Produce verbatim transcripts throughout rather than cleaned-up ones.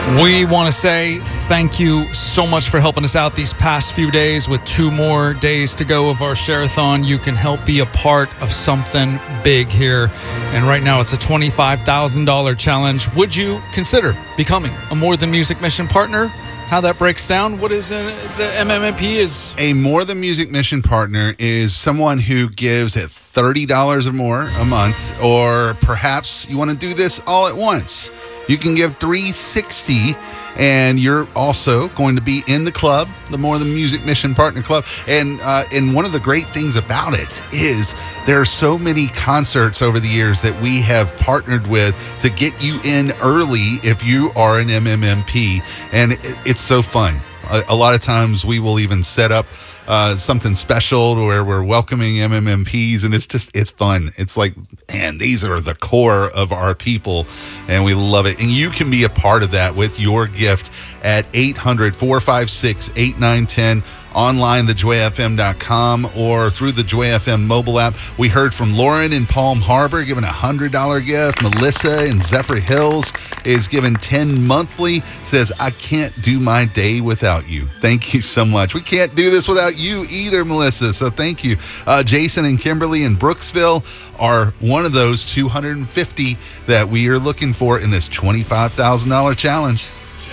We want to say thank you so much for helping us out these past few days. With two more days to go of our Share-a-thon, you can help be a part of something big here. And right now it's a twenty-five thousand dollars challenge. Would you consider becoming a More Than Music Mission partner? How that breaks down? What is uh, the M M M P is? A More Than Music Mission partner is someone who gives at thirty dollars or more a month, or perhaps you want to do this all at once. You can give three hundred sixty dollars, and you're also going to be in the club, the More Than Music Mission Partner Club. And uh, and one of the great things about it is there are so many concerts over the years that we have partnered with to get you in early if you are an M M M P. And it, it's so fun. A, a lot of times we will even set up Uh, something special where we're welcoming M M M Ps, and it's just, it's fun. It's like, man, these are the core of our people, and we love it. And you can be a part of that with your gift at eight hundred, four five six, eight nine one zero, online, the joy f m dot com, or through the Joy F M mobile app. We heard from Lauren in Palm Harbor giving a one hundred dollars gift. Melissa in Zephyr Hills is giving ten monthly, says, I can't do my day without you. Thank you so much. We can't do this without you either, Melissa, so thank you. Uh, Jason and Kimberly in Brooksville are one of those two hundred fifty that we are looking for in this twenty-five thousand dollars challenge.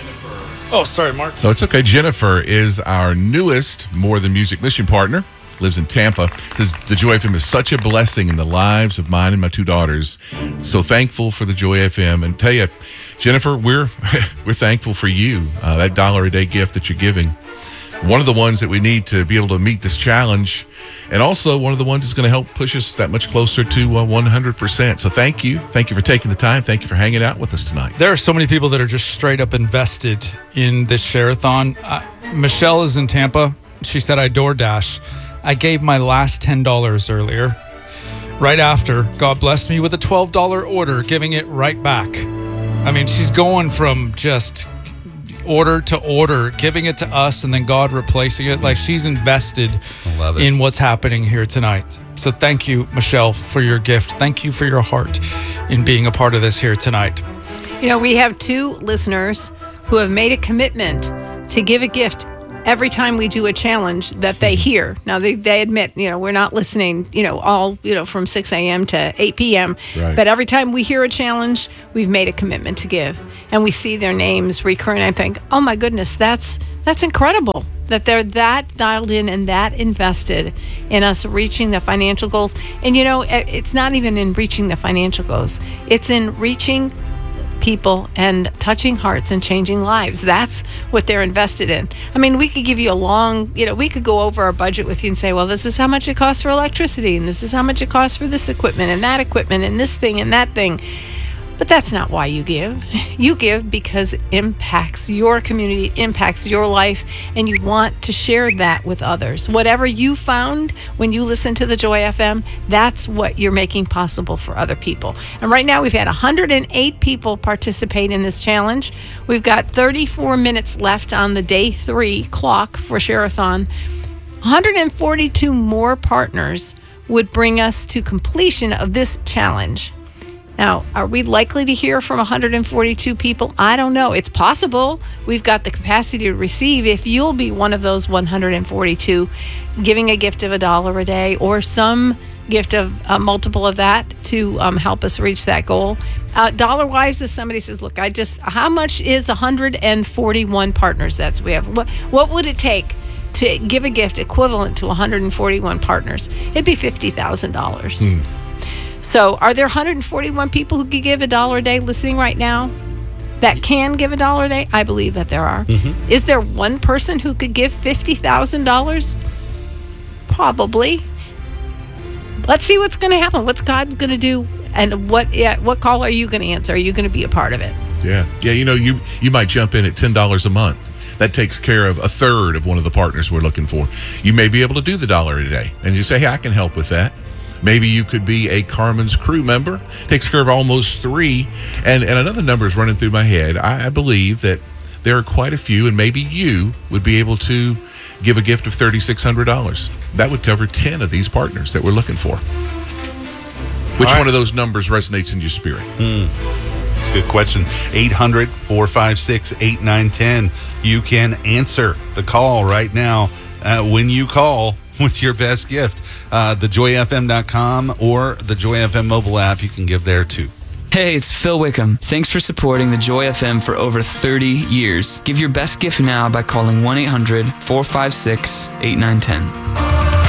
Oh, sorry, Mark. No, it's okay. Jennifer is our newest More Than Music Mission partner. Lives in Tampa. Says the Joy F M is such a blessing in the lives of mine and my two daughters. So thankful for the Joy F M. And tell you, Jennifer, we're we're thankful for you. Uh, that dollar a day gift that you're giving. One of the ones that we need to be able to meet this challenge, and also one of the ones that's going to help push us that much closer to uh, one hundred percent. So thank you. Thank you for taking the time. Thank you for hanging out with us tonight. There are so many people that are just straight up invested in this Share-a-thon. Uh, Michelle is in Tampa. She said, I DoorDash. I gave my last ten dollars earlier. Right after, God blessed me with a twelve dollars order, giving it right back. I mean, she's going from just order to order, giving it to us, and then God replacing it. Like, she's invested in what's happening here tonight. So thank you, Michelle, for your gift. Thank you for your heart in being a part of this here tonight. You know, we have two listeners who have made a commitment to give a gift every time we do a challenge that they hear. Now, they, they admit, you know, we're not listening, you know, all, you know, from six a.m. to eight p.m. Right. But every time we hear a challenge, we've made a commitment to give. And we see their names recurring. I think, oh, my goodness, that's that's incredible that they're that dialed in and that invested in us reaching the financial goals. And, you know, it's not even in reaching the financial goals. It's in reaching people and touching hearts and changing lives. That's what they're invested in. I mean, we could give you a long, you know, we could go over our budget with you and say, well, this is how much it costs for electricity, and this is how much it costs for this equipment and that equipment and this thing and that thing. But that's not why you give. You give because it impacts your community, impacts your life, and you want to share that with others. Whatever you found when you listen to the Joy F M, that's what you're making possible for other people. And right now we've had one hundred eight people participate in this challenge. We've got thirty-four minutes left on the day three clock for Share-a-thon. one hundred forty-two more partners would bring us to completion of this challenge. Now, are we likely to hear from one hundred forty-two people? I don't know. It's possible. We've got the capacity to receive. If you'll be one of those one hundred forty-two, giving a gift of a dollar a day or some gift of a multiple of that to um, help us reach that goal. Uh, dollar-wise, if somebody says, look, I just, how much is one hundred forty-one partners that's we have? What, what would it take to give a gift equivalent to one hundred forty-one partners? It'd be fifty thousand dollars. Hmm. So are there one hundred forty-one people who could give a dollar a day listening right now that can give a dollar a day? I believe that there are. Mm-hmm. Is there one person who could give fifty thousand dollars? Probably. Let's see what's going to happen. What's God's going to do? And what yeah, what call are you going to answer? Are you going to be a part of it? Yeah. Yeah, you know, you, you might jump in at ten dollars a month. That takes care of a third of one of the partners we're looking for. You may be able to do the dollar a day. And you say, hey, I can help with that. Maybe you could be a Carmen's Crew member. Takes care of almost three. And and another number is running through my head. I, I believe that there are quite a few, and maybe you would be able to give a gift of three thousand six hundred dollars. That would cover ten of these partners that we're looking for. Which right. one of those numbers resonates in your spirit? Mm. That's a good question. eight hundred, four five six, eight nine one zero. You can answer the call right now uh, when you call with your best gift. Uh, the joy f m dot com or the Joy F M mobile app. You can give there too. Hey, it's Phil Wickham. Thanks for supporting the Joy F M for over thirty years. Give your best gift now by calling one eight hundred, four five six, eight nine one zero.